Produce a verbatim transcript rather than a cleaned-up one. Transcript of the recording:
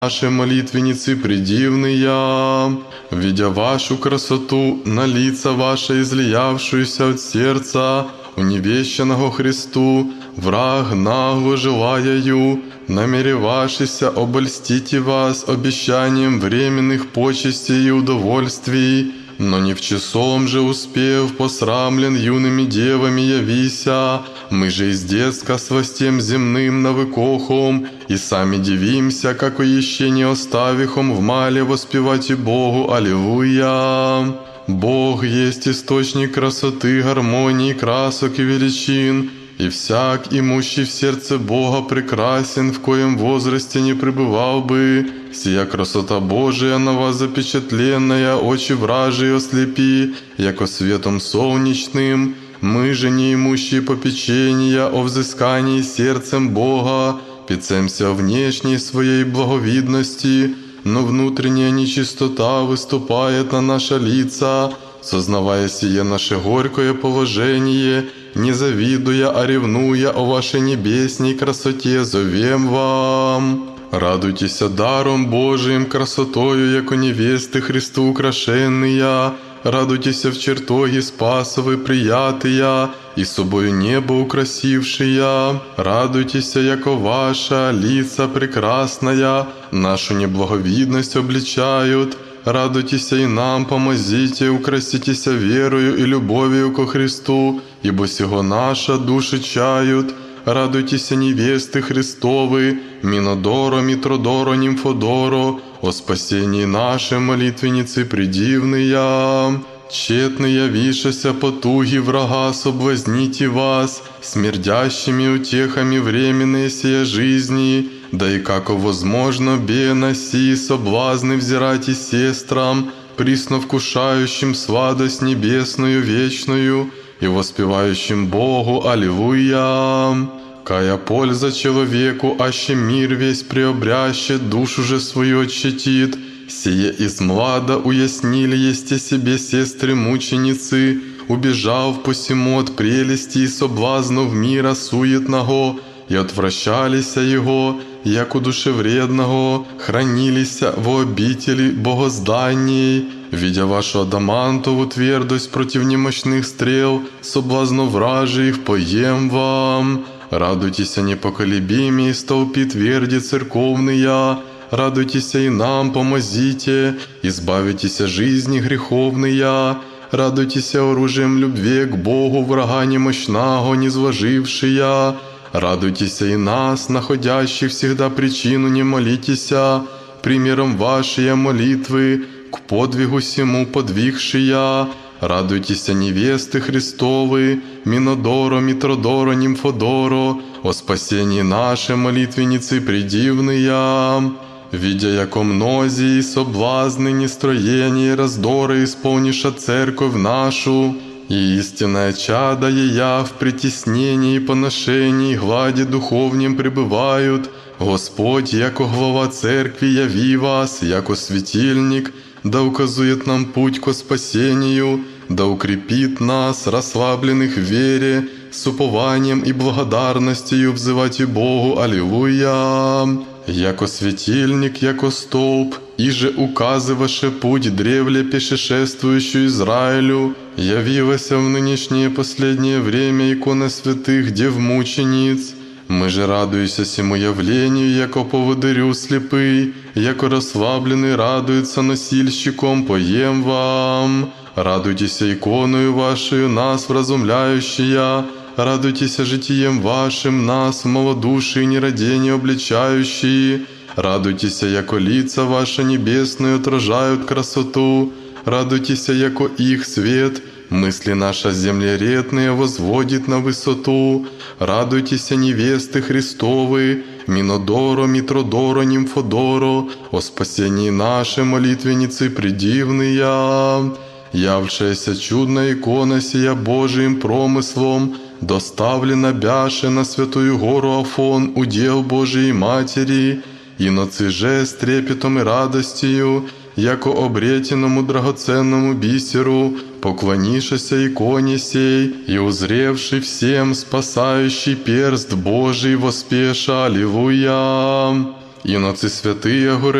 Наши молитвенницы предивные, видя вашу красоту, на лица ваши излиявшуюся от сердца, уневещенного Христу, враг нагло желаяю, намеревавшийся обольстить вас обещанием временных почестей и удовольствий, но не в часом же успев, посрамлен юными девами явися, мы же из детска с властем земным навыкохом, и сами дивимся, как еще не оставихом в мале воспевать и Богу, аллилуйя. Бог есть источник красоты, гармонии, красок и величин, и всяк, имущий в сердце Бога, прекрасен, в коем возрасте не пребывал бы. Сия красота Божия на вас запечатленная, очи вражие ослепи, яко светом солнечным. Мы же, не имущие попечения о взыскании сердцем Бога, пецемся внешней своей благовидности, но внутренняя нечистота выступает на наши лица, сознавая сие наше горькое положение, не завидуя, а ревнуя о вашей небесней красоте, зовем вам. Радуйтесь даром Божиим, красотою, яко невесты Христу украшенные, радуйтесь в чертоге Спасовы приятыя, и собою небо украсившие, радуйтесь, яко ваша лица прекрасная, нашу неблаговидность обличают, радуйтесь и нам помозите, украситесь верою и любовью ко Христу, ибо сего наша души чают. Радуйтесь, невесты Христовы, Минодоро, Митродоро, Нимфодоро, о спасении нашей молитвенницы предивные. Тщетно явишася потуги врага соблазните вас, смердящими утехами временные сия жизни, да и како возможно бе носи соблазны взирать и сестрам, присно вкушающим сладость небесную вечную, и воспевающим Богу, аллилуйя. Кая польза человеку, аще мир весь преобрящет, душу же свою отщетит. Сие из млада уяснили есте себе сестры-мученицы, убежав посему от прелести и соблазнов мира суетного, и отвращалися его, як у душевредного, хранилися во обители богозданней, видя вашу адамантову твердость против немощных стрел, соблазно вражьих, поем вам. Радуйтесь, непоколебимые столпи тверди церковные, радуйтесь и нам помозите, избавитесь жизни греховные, радуйтесь оружием любви к Богу врага немощного, низвожившия, радуйтесь и нас, находящих всегда причину не молитеся, примером вашей молитвы, к подвигу сему подвигшия, радуйтесь, невесты Христовы, Минодоро, Митродоро, Нимфодоро, о спасении нашей молитвенницы предивные. Видя, яко мнозі соблазны, нестроения, раздоры исполниша церковь нашу, и истинное чадо ея в притеснении и поношении глади духовнем пребывают, Господь, яко глава церкви, яви вас, яко светильник, да указует нам путь ко спасению, да укрепит нас, расслабленных в вере, с упованием и благодарностью взывать и Богу, аллилуйя. Яко светильник, яко столб, иже указываше путь древле пешешествующую Израилю, явилася в нынешнее последнее время икона святых дев-мучениц. Мы же радуемся сему явлению, яко поводырю слепый, яко расслабленный радуется носильщиком, поем вам. Радуйтесь иконою вашей, нас вразумляющая, радуйтесь житием вашим, нас в малодушии нерадение обличающие, радуйтесь, яко лица ваши небесные отражают красоту, радуйтесь, яко их свет, мысли наши землередные возводит на высоту, радуйтесь, невесты Христовы, Минодоро, Митродоро, Нимфодоро, о спасении нашей молитвенницы предивные. Явшаяся чудная икона сия Божиим промыслом, доставлена бяше на святую гору Афон, удел Божией Матери, и ноцы же с трепетом и радостью, яко обретенному драгоценному бисеру, поклонишася иконе сей, и узревший всем спасающий перст Божий воспеша, аллилуйя. и ноцы святые, горе